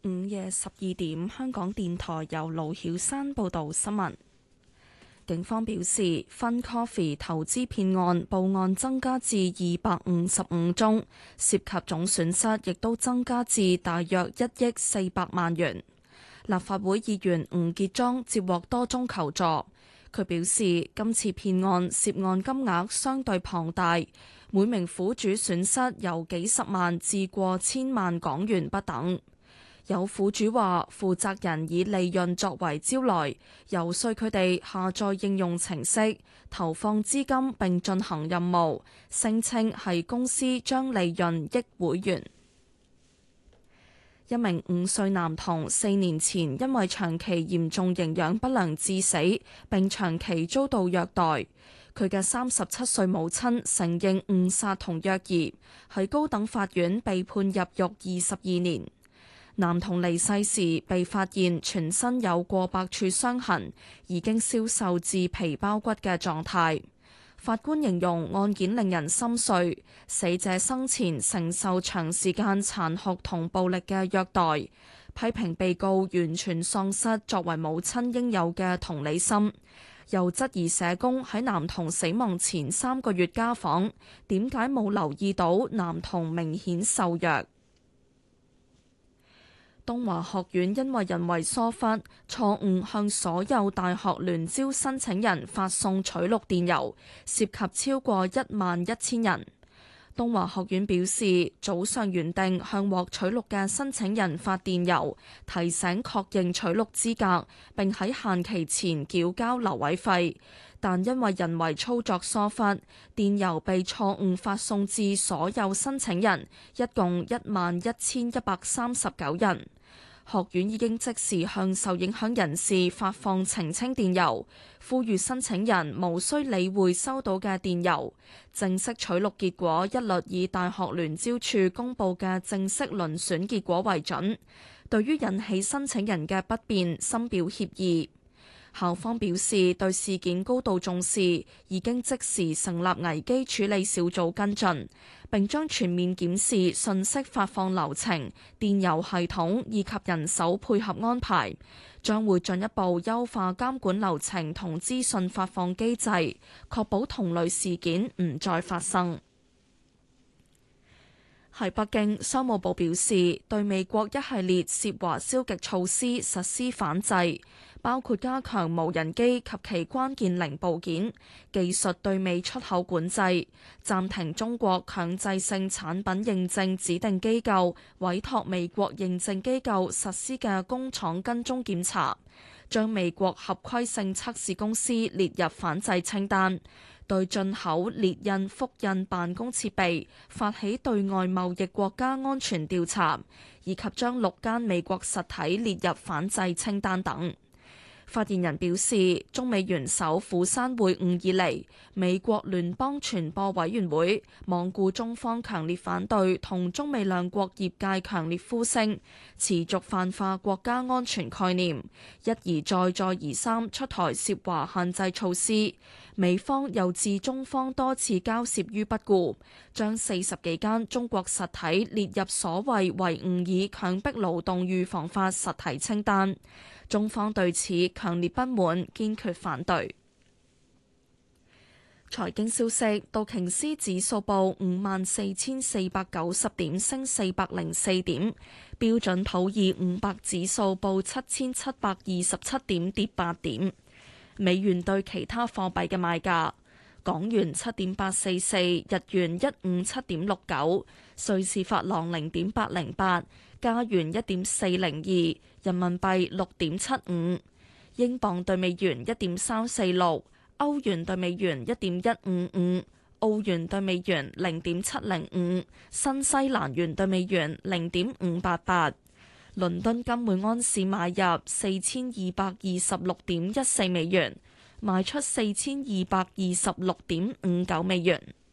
午夜12點，香港電台由盧曉山報道新聞。警方表示，FundCoffee 投資騙案報案增加至255宗，涉及總損失亦都增加至大約1億400萬元。立法會議員吳傑莊接獲多宗求助，佢表示今次騙案涉案金額相對龐大，每名苦主損失由幾十萬至過千萬港元不等。有苦主話，負責人以利潤作為招來，遊說佢哋下載應用程式，投放資金並進行任務，聲稱係公司將利潤益會員。一名5歲男童4年前因為長期嚴重營養不良致死，並長期遭到虐待。佢嘅37歲母親承認誤殺同虐兒，喺高等法院被判入獄22年。男童離世時被發現全身有過百處傷痕，已經消瘦至皮包骨嘅狀態。法官形容案件令人心碎，死者生前承受長時間殘酷同暴力嘅虐待，批評被告完全喪失作為母親應有嘅同理心，又質疑社工喺男童死亡前3個月家訪，點解冇留意到男童明顯瘦弱。東華學院因為人為疏忽，錯誤向所有大學聯招申請人發送取錄電郵，涉及超過11000人。東華學院表示，早上原定向獲取錄嘅申請人發電郵，提醒確認取錄資格，並喺限期前繳交留位費，但因為人為操作疏忽，電郵被錯誤發送至所有申請人，一共11139人。學院已經即時向受影響人士發放澄清電郵，呼籲申請人無需理會收到嘅電郵。正式取錄結果一律以大學聯招處公布嘅正式遴選結果為準。對於引起申請人嘅不便，深表歉意。校方表示對事件高度重視，已經即時成立危機處理小組跟進，並將全面檢視信息發放流程、電郵系統以及人手配合安排，將會進一步優化監管流程同資訊發放機制，確保同類事件唔再發生。喺北京，商務部表示對美國一系列涉華消極措施實施反制，包括加強無人機及其關鍵零部件技術對美出口管制，暫停中國強制性產品認證指定機構委託美國認證機構實施嘅工廠跟蹤檢查，將美國合規性測試公司列入反制清單，對進口列印複印辦公設備發起對外貿易國家安全調查，以及將6間美國實體列入反制清單等。發言人表示，中美元首釜山會晤以嚟，美國聯邦傳播委員會罔顧中方強烈反對同中美兩國業界強烈呼聲，持續泛化國家安全概念，一而再再而三出台涉華限制措施。美方又置中方多次交涉於不顧，將40幾間中國實體列入所謂維吾爾強迫勞動預防法實體清單。中方對此強烈不滿，堅決反對。財經消息，道瓊斯指數報54,490點，升404點；標準普爾500指數報7,727點，跌8點。美元對其他貨幣嘅賣價：港元7.844，日元157.69，瑞士法郎0.808，加元1.402，人民幣6.75，英鎊對美元1.346，歐元對美元1.155，澳元對美元0.705，新西蘭元對美元0.588。倫敦金每安士買入4226.14美元，賣出4226.59美元。